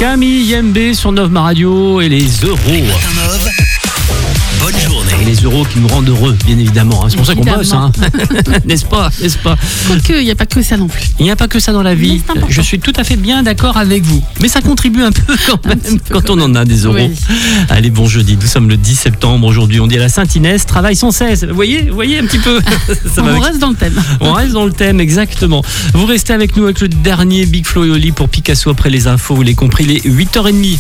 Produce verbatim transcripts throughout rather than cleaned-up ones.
Camille Yembe sur Nove Ma Radio et les euros. Bonne journée. Et les euros qui nous rendent heureux, bien évidemment. C'est pour ça qu'on bosse, hein. N'est-ce pas, n'est-ce pas? Quoique, il n'y a pas que ça non plus. Il n'y a pas que ça dans la vie. Je suis tout à fait bien d'accord avec vous. Mais ça contribue un peu quand même quand on en a des euros. Oui. Allez, bon jeudi. Nous sommes le dix septembre aujourd'hui. On dit à la Sainte-Inès, travaille sans cesse. Vous voyez, vous voyez un petit peu. Ça on va reste avec... dans le thème. On reste dans le thème, exactement. Vous restez avec nous avec le dernier Big Flo et Oli pour Picasso après les infos. Vous l'avez compris, les huit heures trente.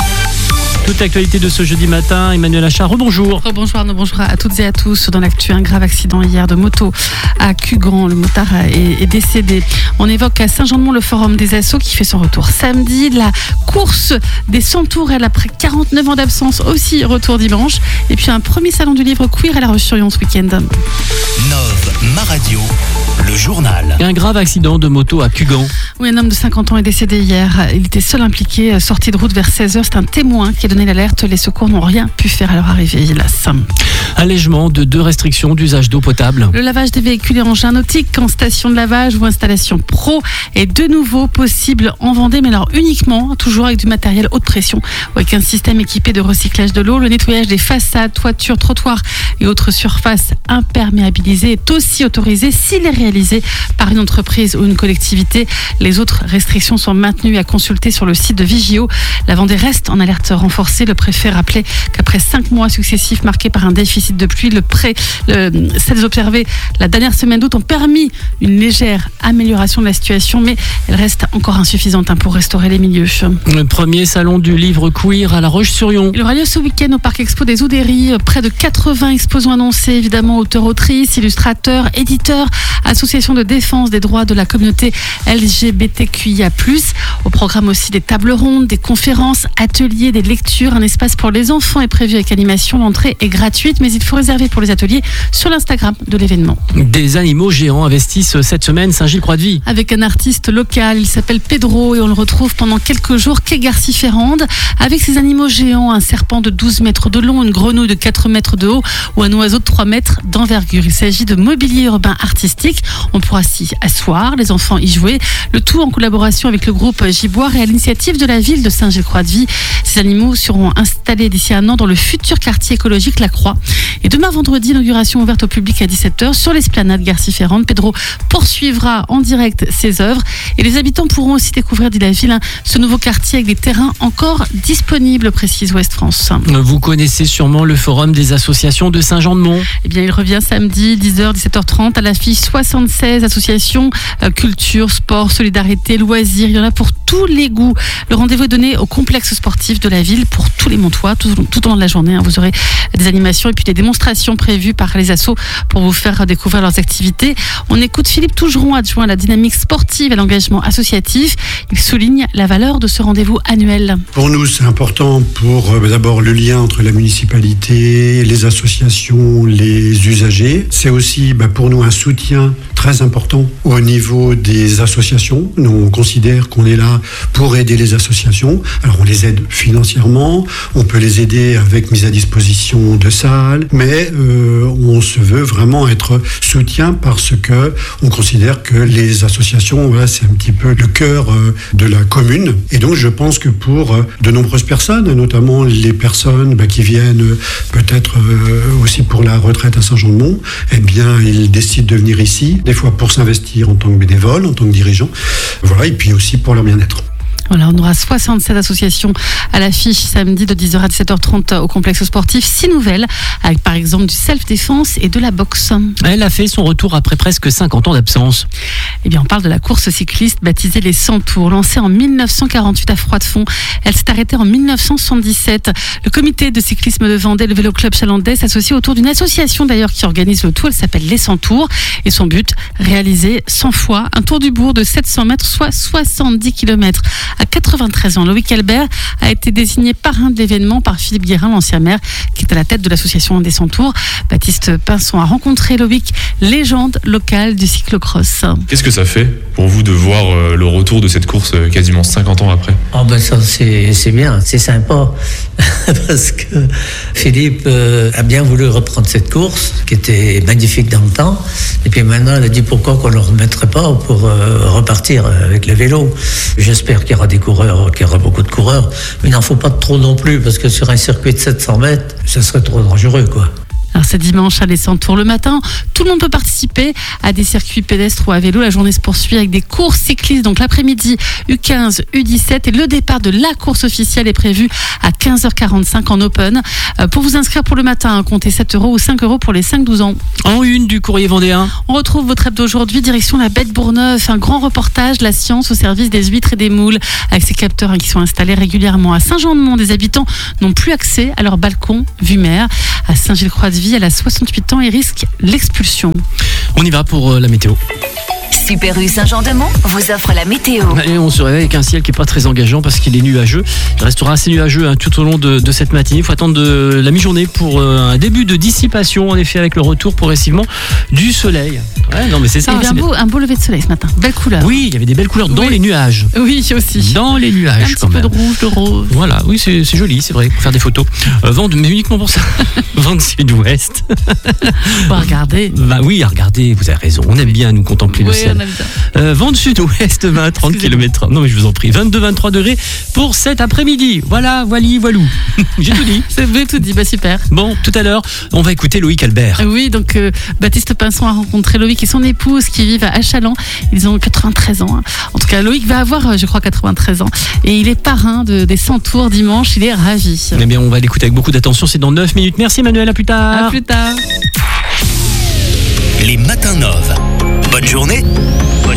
Toute l'actualité de ce jeudi matin, Emmanuel Achard, rebonjour. Rebonjour Arnaud, bonjour à toutes et à tous. Dans l'actu, un grave accident hier de moto à Cugan. Le motard est, est décédé. On évoque à Saint-Jean-de-Mont le forum des assos qui fait son retour samedi. La course des cent tours, elle après quarante-neuf ans d'absence aussi, retour dimanche. Et puis un premier salon du livre queer à La Roche-sur-Yon ce week-end. Nove Ma Radio, le journal. Un grave accident de moto à Cugan. Oui, un homme de cinquante ans est décédé hier. Il était seul impliqué, sorti de route vers seize heures. C'est un témoin qui a donné l'alerte. Les secours n'ont rien pu faire à leur arrivée, hélas. Allègement de deux restrictions d'usage d'eau potable. Le lavage des véhicules et engins nautiques en station de lavage ou installation pro est de nouveau possible en Vendée, mais alors uniquement, toujours avec du matériel haute pression, ou avec un système équipé de recyclage de l'eau. Le nettoyage des façades, toitures, trottoirs et autres surfaces imperméabilisées est aussi autorisé s'il est réalisé par une entreprise ou une collectivité. Les autres restrictions sont maintenues à consulter sur le site de Vigio. La Vendée reste en alerte renforcée. Le préfet rappelait qu'après cinq mois successifs marqués par un déficit de pluie, le pré, le, celles observées la dernière semaine d'août ont permis une légère amélioration de la situation, mais elle reste encore insuffisante hein, pour restaurer les milieux. Le premier salon du livre queer à La Roche-sur-Yon. Il aura lieu ce week-end au Parc Expo des Oudéries. Près de quatre-vingts exposants annoncés, évidemment auteurs, autrices, illustrateurs, éditeurs, associations de défense des droits de la communauté L G B T Q I A plus. Au programme aussi des tables rondes, des conférences, ateliers, des lectures. Un espace pour les enfants est prévu avec animation. L'entrée est gratuite, mais il faut réserver pour les ateliers sur l'Instagram de l'événement. Des animaux géants investissent cette semaine Saint-Gilles-Croix-de-Vie. Avec un artiste local, il s'appelle Pedro et on le retrouve pendant quelques jours quai Garcy-Ferrande. Avec ses animaux géants, un serpent de douze mètres de long, une grenouille de quatre mètres de haut ou un oiseau de trois mètres d'envergure. Il s'agit de mobilier urbain artistique. On pourra s'y asseoir, les enfants y jouer. Le tout en collaboration avec le groupe Giboire et à l'initiative de la ville de Saint-Gilles-Croix-de-Vie. Ces animaux seront installés d'ici un an dans le futur quartier écologique La Croix. Et demain vendredi, inauguration ouverte au public à dix-sept heures sur l'esplanade Garcy-Ferrande. Pedro poursuivra en direct ses œuvres et les habitants pourront aussi découvrir, dit la ville, hein, ce nouveau quartier avec des terrains encore disponibles, précise Ouest France. Vous connaissez sûrement le forum des associations de Saint-Jean-de-Mont. Eh bien, il revient samedi, dix heures, dix-sept heures trente, à l'affiche soixante-seize associations, euh, culture, sport, solidarité, loisirs. Il y en a pour tous les goûts. Le rendez-vous est donné au complexe sportif de la ville pour tous les Montois, tout, tout au long de la journée. Hein. Vous aurez des animations et puis des démonstrations prévues par les assos pour vous faire découvrir leurs activités. On écoute Philippe Tougeron, adjoint à la dynamique sportive et à l'engagement associatif. Il souligne la valeur de ce rendez-vous annuel. Pour nous, c'est important pour euh, d'abord le lien entre la municipalité, les associations, les usagers. C'est aussi bah, pour nous un soutien très important au niveau des associations. Nous, on considère qu'on est là pour aider les associations. Alors, on les aide financièrement, on peut les aider avec mise à disposition de salles, mais euh, on se veut vraiment être soutien parce que on considère que les associations, voilà, c'est un petit peu le cœur euh, de la commune. Et donc, je pense que pour euh, de nombreuses personnes, notamment les personnes bah, qui viennent euh, peut-être euh, aussi pour la retraite à Saint-Jean-de-Mont, eh bien, ils décident de venir ici, des fois pour s'investir en tant que bénévole, en tant que dirigeant, voilà, et puis aussi pour leur bien-être. Voilà, on aura soixante-sept associations à l'affiche samedi de dix heures à dix-sept heures trente au complexe sportif. Six nouvelles, avec par exemple du self-défense et de la boxe. Elle a fait son retour après presque cinquante ans d'absence. Eh bien, on parle de la course cycliste baptisée les cent tours. Lancée en mille neuf cent quarante-huit à Froidefond, elle s'est arrêtée en mille neuf cent soixante-dix-sept. Le comité de cyclisme de Vendée, le Vélo Club Chalandais, s'associe autour d'une association d'ailleurs qui organise le tour. Elle s'appelle les cent tours et son but, réaliser cent fois un tour du bourg de sept cents mètres, soit soixante-dix kilomètres. À quatre-vingt-treize ans, Loïc Albert a été désigné parrain de l'événement par Philippe Guérin, l'ancien maire, qui est à la tête de l'association des cent tours. Baptiste Pinson a rencontré Loïc, légende locale du cyclocross. Qu'est-ce que ça fait pour vous de voir euh, le retour de cette course euh, quasiment cinquante ans après? Oh ben ça c'est, c'est bien, c'est sympa parce que Philippe euh, a bien voulu reprendre cette course qui était magnifique dans le temps et puis maintenant il a dit pourquoi qu'on ne le remettrait pas pour euh, repartir avec le vélo. J'espère qu'il y aura des coureurs, qu'il y aura beaucoup de coureurs, mais il n'en faut pas trop non plus, parce que sur un circuit de sept cents mètres, ça serait trop dangereux, quoi. Alors c'est dimanche à les cent tours le matin. Tout le monde peut participer à des circuits pédestres ou à vélo. La journée se poursuit avec des courses cyclistes. Donc l'après-midi, U quinze, U dix-sept. Et le départ de la course officielle est prévu à quinze heures quarante-cinq en open. Euh, pour vous inscrire pour le matin, comptez sept euros ou cinq euros pour les cinq douze ans. En une du courrier vendéen. On retrouve votre hebdo d'aujourd'hui, direction la baie de Bourgneuf. Un grand reportage, la science au service des huîtres et des moules. Avec ces capteurs hein, qui sont installés régulièrement à Saint-Jean-de-Mont. Des habitants n'ont plus accès à leur balcon vue mer. À Saint-Gilles-Croix-de-Vie, elle a soixante-huit ans et risque l'expulsion. On y va pour euh, la météo. Super U Saint-Jean-de-Mont vous offre la météo. Et on se réveille avec un ciel qui n'est pas très engageant parce qu'il est nuageux. Il restera assez nuageux hein, tout au long de, de cette matinée. Il faut attendre de la mi-journée pour euh, un début de dissipation, en effet, avec le retour progressivement du soleil. Ouais, non, mais c'est ça. Il y avait un beau, un beau lever de soleil ce matin. Belle couleur. Oui, il y avait des belles couleurs dans oui. les nuages. Oui, aussi. Dans les nuages, un petit quand peu même. de rouge, de rose. Voilà, oui, c'est, c'est joli, c'est vrai, pour faire des photos. Euh, vent, mais uniquement pour ça. Vent de sud-ouest. On va regarder. Bah oui, regardez, vous avez raison. On aime bien nous contempler oui, le ciel. On aime bien. Euh, vent de sud-ouest, vingt à trente kilomètres. Non, mais je vous en prie. vingt-deux à vingt-trois degrés pour cet après-midi. Voilà, voili, voilou. J'ai tout dit. C'est bien tout dit, bah super. Bon, tout à l'heure, on va écouter Loïc Albert. Oui, donc euh, Baptiste Pinson a rencontré Loïc et son épouse qui vivent à Achalan. Ils ont quatre-vingt-treize ans. Hein. En tout cas, Loïc va avoir, je crois, quatre-vingt-treize ans. Et il est parrain de, des cent tours dimanche. Il est ravi. Eh bien, on va l'écouter avec beaucoup d'attention. C'est dans neuf minutes. Merci Emmanuel, à plus tard. À plus tard. Les matins Nov. Bonne journée.